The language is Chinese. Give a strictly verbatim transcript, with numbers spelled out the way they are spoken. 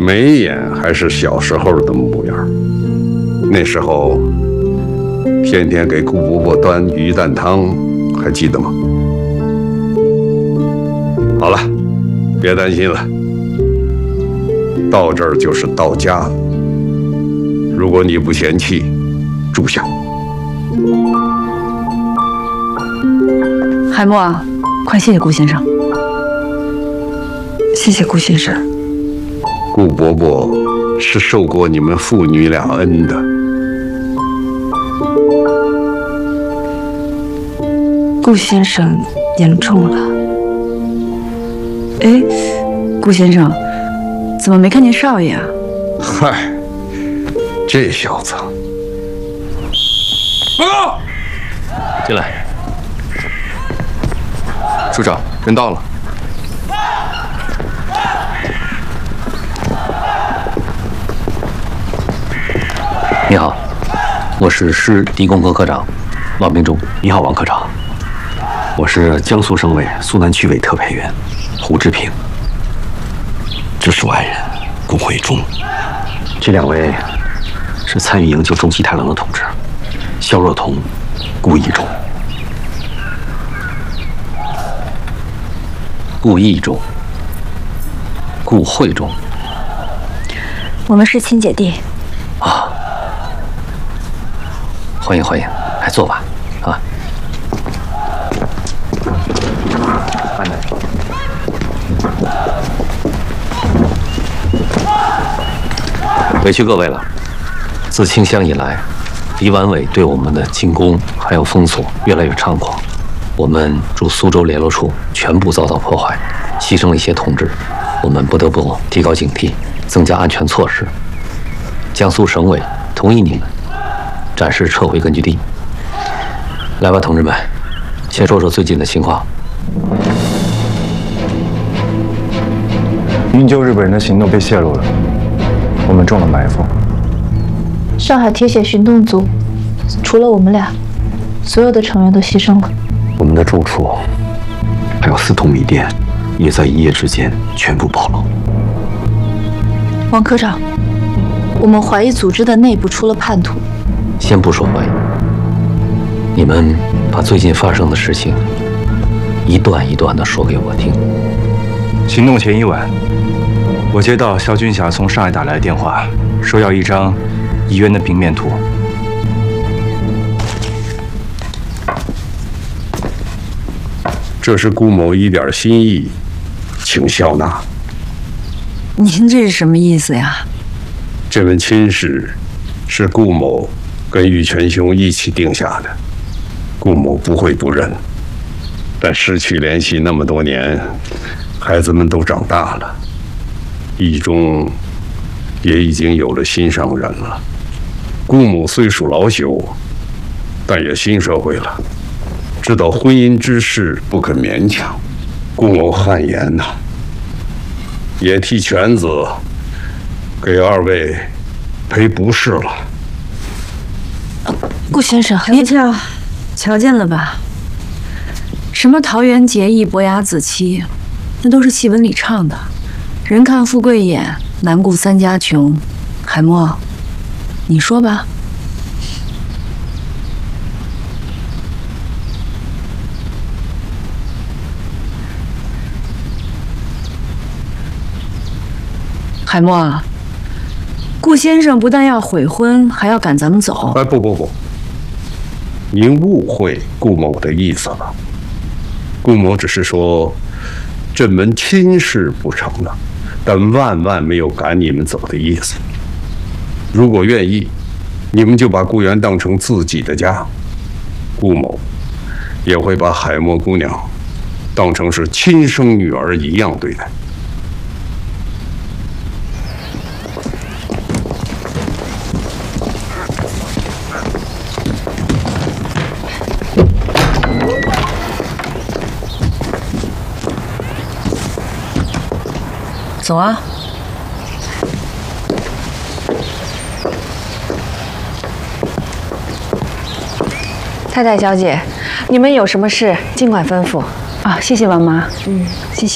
眉眼还是小时候的模样。那时候天天给顾伯伯端鱼蛋汤，还记得吗？好了，别担心了，到这儿就是到家了。如果你不嫌弃，住下。 海默，快谢谢顾先生。 谢谢顾先生。 顾伯伯是受过你们父女俩恩的。 顾先生言重了。 哎，顾先生，怎么没看见少爷啊？ 嗨，这小子。 报告，进来。处长，人到了。 你好，我是师敌工科科长王明忠。 你好，王科长。我是江苏省委苏南区委特派员胡志平。这是我爱人顾慧忠。这两位是参与营救中西太郎的同志肖若彤、顾义忠。 顾义忠、顾慧忠， 我们是亲姐弟。 啊，欢迎欢迎，来坐吧，啊。慢点。委屈各位了。自清乡以来，敌顽伪对我们的进攻还有封锁越来越猖狂，我们驻苏州联络处全部遭到破坏，牺牲了一些同志，我们不得不提高警惕，增加安全措施。江苏省委同意你们暂时撤回根据地。来吧，同志们，先说说最近的情况。 营救日本人的行动被泄露了，我们中了埋伏。 上海铁血行动组除了我们俩，所有的成员都牺牲了。 我们的住处还有四通米店，也在一夜之间全部暴露。 王科长，我们怀疑组织的内部出了叛徒。 先不说怀疑，你们把最近发生的事情一段一段地说给我听。 行动前一晚，我接到肖军霞从上海打来的电话，说要一张医院的平面图。 这是顾某一点心意，请笑纳。 您这是什么意思呀？ 这门亲事是顾某跟玉泉兄一起定下的，顾某不会不认。但失去联系那么多年，孩子们都长大了，义忠也已经有了心上人了。顾某虽属老朽，但也新社会了，知道婚姻之事不可勉强。顾某汗颜呐、啊，也替犬子给二位赔不是了。 顾先生， 别瞧，瞧见了吧？什么桃园结义、伯牙子期，那都是戏文里唱的。人看富贵眼，难顾三家穷。海默，你说吧。海默，顾先生不但要悔婚，还要赶咱们走。 哎，不不不，您误会顾某的意思了。顾某只是说，这门亲事不成了，但万万没有赶你们走的意思。如果愿意，你们就把顾源当成自己的家，顾某也会把海默姑娘当成是亲生女儿一样对待。 走啊！ 太太小姐，你们有什么事尽管吩咐。 啊，谢谢王妈。 嗯，谢谢。